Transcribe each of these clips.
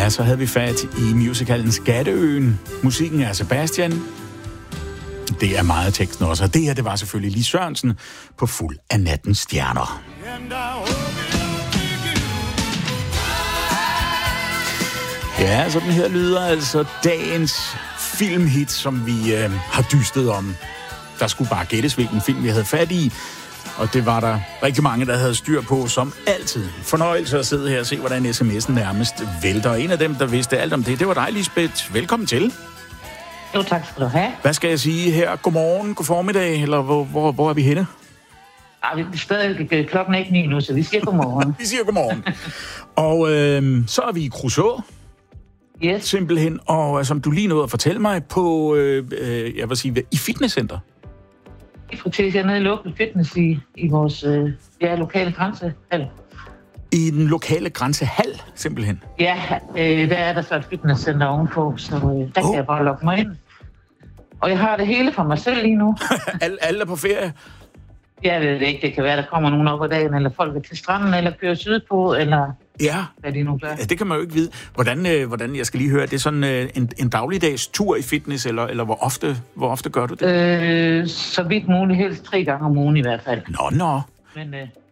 Ja, så havde vi fat i musicalen Skatteøen. Musikken er Sebastian. Det er meget teksten også, og det her, det var selvfølgelig Lis Sørensen på Fuld af nattens stjerner. Ja, så den her lyder altså dagens filmhit, som vi har dystet om. Der skulle bare gættes, hvilken film vi havde fat i, og det var der rigtig mange, der havde styr på, som altid. Fornøjelse at sidde her og se, hvordan sms'en nærmest vælter. En af dem, der vidste alt om det var dig, Lisbeth. Velkommen til. Jo, tak skal du have. Hvad skal jeg sige her? Godmorgen, god formiddag, eller hvor er vi henne? Vi er stadig klokken ikke 9 nu, så vi siger godmorgen. Vi siger godmorgen. Og så er vi i Kruså. Yes. Simpelthen, og som du lige nåede at fortælle mig, på, jeg vil sige, i fitnesscenter. Jeg er nede i Local Fitness i vores lokale grænsehal. I den lokale grænsehal, simpelthen? Ja, der er der så et fitnesscenter ovenpå, så der kan jeg bare logge mig ind. Og jeg har det hele for mig selv lige nu. alle er på ferie? Jeg ved det ikke. Det kan være, der kommer nogen op ad dagen, eller folk er til stranden, eller kører sydpå, eller hvad de nu gør. Ja, det kan man jo ikke vide. Hvordan jeg skal lige høre, det er sådan en dagligdags tur i fitness, eller hvor ofte gør du det? Så vidt muligt, helst 3 gange om ugen i hvert fald. Nå. Men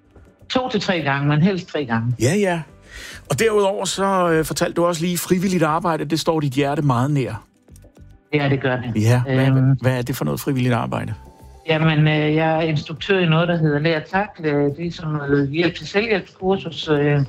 2 til 3 gange, men helst 3 gange. Ja. Og derudover så fortalte du også lige, frivilligt arbejde, det står dit hjerte meget nær. Ja, det gør det. Ja, hvad er det for noget frivilligt arbejde? Jamen, jeg er instruktør i noget, der hedder Lær at Takle. Det er sådan noget hjælp til selvhjælpskursus.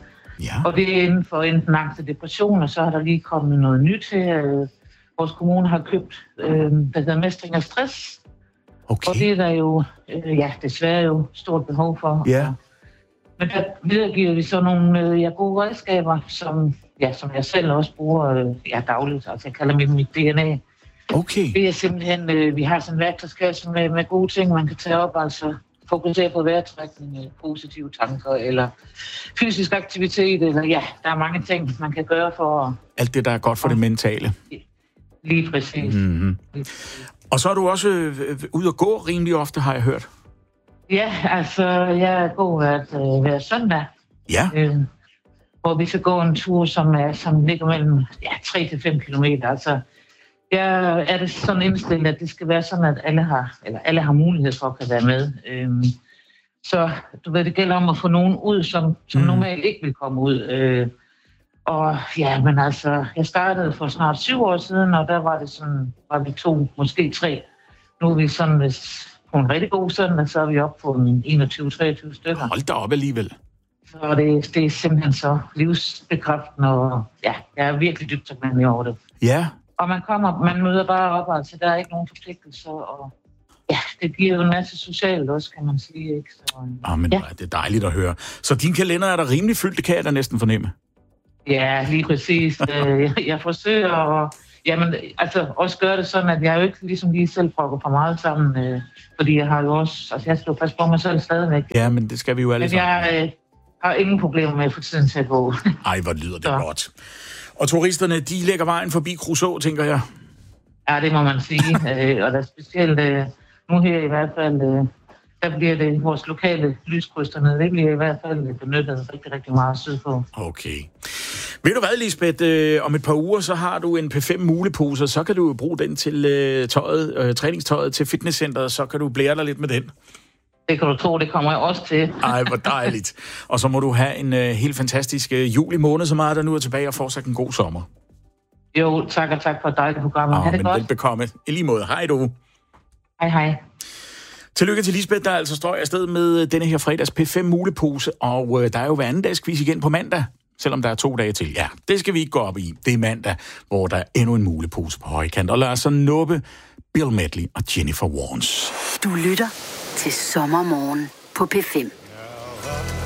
Og det er inden for enten angst og depression, og så har der lige kommet noget nyt her. Vores kommune har købt, der hedder Mestring af Stress. Okay. Og det er der jo, desværre jo stort behov for. Ja. Men der videregiver vi så nogle gode redskaber, som jeg selv også bruger dagligt. Altså jeg kalder dem mit DNA. Okay. Det er simpelthen, vi har sådan en værktøjskasse med gode ting, man kan tage op, altså fokusere på vejrtrækning, positive tanker, eller fysisk aktivitet, eller der er mange ting, man kan gøre for... Alt det, der er godt for det mentale. Lige præcis. Mm-hmm. Og så er du også ude at gå rimelig ofte, har jeg hørt. Ja, altså jeg går hver søndag. Ja. Hvor vi skal gå en tur, som ligger mellem 3 til 5 kilometer, altså... Er det sådan indstillet, at det skal være sådan, at alle har mulighed for at kan være med. Så du ved, det gælder om at få nogen ud, som normalt ikke vil komme ud. Men altså, jeg startede for snart 7 år siden, og der var vi 2, måske 3. Nu er vi sådan, på en rigtig god søndag, så er vi oppe på 21-23 stykker. Hold da op alligevel. Så det er simpelthen så livsbekræftende, og jeg er virkelig dybt taknemmelig over det. Ja. Og man møder bare op, altså der er ikke nogen forpligtelser, og det giver jo en masse socialt også, kan man sige, ikke? Så, det er dejligt at høre. Så din kalender er der rimelig fyldt, det kan jeg da næsten fornemme. Ja, lige præcis. Jeg forsøger at også gøre det sådan, at jeg jo ikke ligesom lige selv prøver for meget sammen, fordi jeg har jo også, jeg skal jo passe på mig selv stadigvæk. Ja, men det skal vi jo alle sammen. Men jeg har ingen problemer med at få tiden til at gå. Ej, hvor lyder det godt. Og turisterne, de lægger vejen forbi Kruså, tænker jeg. Ja, det må man sige. Og der er specielt nu her i hvert fald, der bliver det vores lokale lyskryds dernede. Det bliver i hvert fald benyttet rigtig, rigtig meget sydpå. Okay. Ved du hvad, Lisbeth? Om et par uger, så har du en P5 mulepose, så kan du bruge den til træningstøjet til fitnesscenteret, så kan du blære dig lidt med den. Det kan du tro, det kommer jeg også til. Ej, hvor dejligt. Og så må du have en helt fantastisk juli måned, så meget der nu er tilbage, og fortsat en god sommer. Jo, tak og tak for et dejligt program. Ha' det godt. Velbekomme. I lige måde. Hej du. Hej. Tillykke til Lisbeth, der altså står afsted med denne her fredags P5 mulepose, og der er jo hver anden dags quiz igen på mandag, selvom der er 2 dage til. Ja, det skal vi ikke gå op i. Det er mandag, hvor der er endnu en mulepose på højkant. Og lad os så nuppe Bill Medley og Jennifer Warnes. Du lytter til Sommermorgen på P5.